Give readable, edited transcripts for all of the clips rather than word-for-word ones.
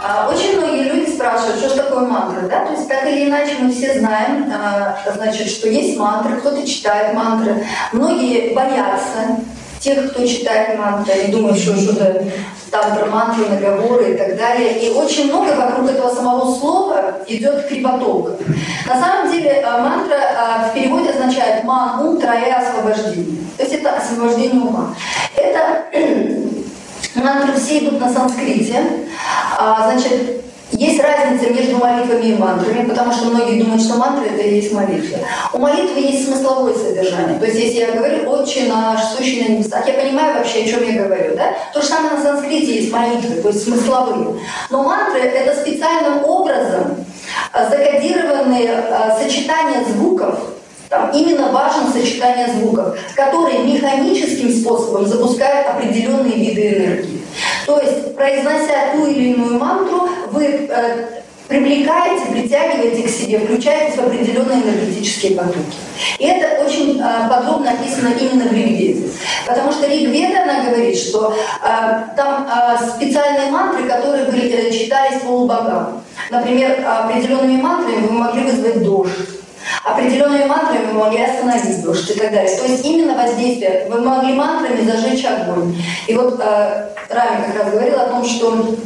Очень многие люди спрашивают, что же такое мантра, да? То есть так или иначе мы все знаем, значит, что есть мантры, кто-то читает мантры, многие боятся тех, кто читает мантры, и думают, что что-то там про мантры, наговоры и так далее. И очень много вокруг этого самого слова идет крипотолк. На самом деле мантра в переводе означает ман, ум, трое освобождение. То есть это освобождение ума. Это мантры все идут на санскрите. Значит, есть разница между молитвами и мантрами, потому что многие думают, что мантры — это и есть молитва. У молитвы есть смысловое содержание. То есть, если я говорю «Отче наш, сущий на небесах», я понимаю вообще, о чем я говорю. Да? То же самое на санскрите есть молитвы, то есть смысловые. Но мантры — это специальным образом закодированные сочетания звуков. Там именно важно сочетание звуков, которые механическим способом запускают определенные виды энергии. То есть, произнося ту или иную мантру, вы привлекаете, притягиваете к себе, включаетесь в определенные энергетические потоки. И это очень подробно описано именно в Ригведе. Потому что Ригведа, она говорит, что там специальные мантры, которые читались полубогам. Например, определенными мантрами вы могли вызвать дождь. Определенными мантрами вы могли остановить дождь и так далее. То есть именно воздействие. Вы могли мантрами зажечь огонь. И вот Рами как раз говорил о том, что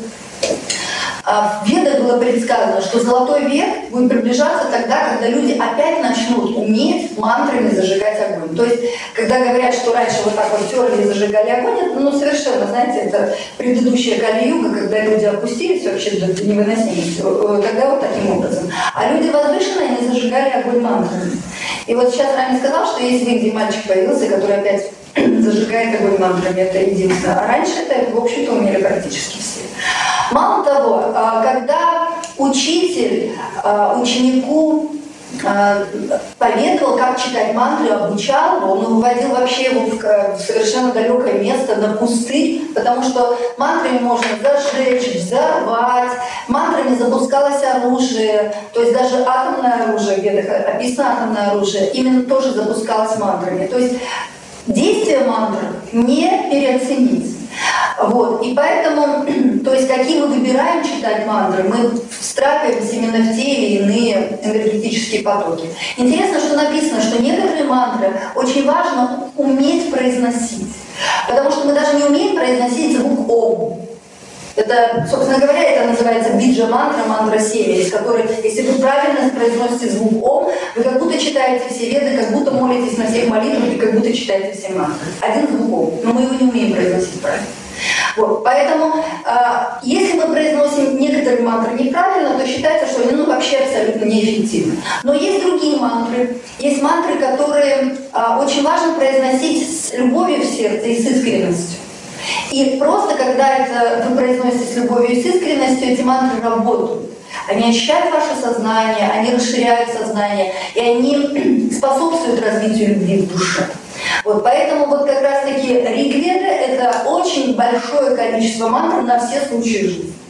в Ведах было предсказано, что золотой век будет приближаться тогда, когда люди опять начнут уметь мантрами зажигать огонь. То есть, когда говорят, что раньше вот так вот терли и зажигали огонь, это совершенно, знаете, это предыдущая Кали-юга, когда люди опустились вообще до невыносимости, тогда вот таким образом. А люди возвышенные, они зажигали огонь мантрами. И вот сейчас Рами сказал, что есть в Индии мальчик появился, который опять зажигает огонь мантрами, это единственное. А раньше это, в общем-то, умели практически все. Мало того, когда учитель ученику поведал, как читать мантры, обучал, он выводил вообще его в совершенно далекое место, на пустырь, потому что мантрами можно зажечь, взорвать, мантрами запускалось оружие, то есть даже атомное оружие, где-то описано атомное оружие, именно тоже запускалось мантрами. То есть действие мантры не переоценить. Вот. И поэтому, то есть какие мы выбираем читать мантры, мы встраиваемся именно в те или иные энергетические потоки. Интересно, что написано, что некоторые мантры очень важно уметь произносить, потому что мы даже не умеем произносить звук «ом». Это, собственно говоря, это называется биджа-мантра, мантра семя, из которой, если вы правильно произносите звук «ом», вы как будто читаете все веды, как будто молитесь на всех молитвах и как будто читаете все мантры. Один звук «ом», но мы его не умеем произносить правильно. Вот. Поэтому, если мы произносим некоторые мантры неправильно, то считается, что они вообще абсолютно неэффективны. Но есть другие мантры. Есть мантры, которые очень важно произносить с любовью в сердце и с искренностью. И просто, когда это вы произносите с любовью и с искренностью, эти мантры работают. Они очищают ваше сознание, они расширяют сознание, и они способствуют развитию любви в душе. Вот, поэтому вот как раз-таки Ригведа — это очень большое количество мантр на все случаи жизни.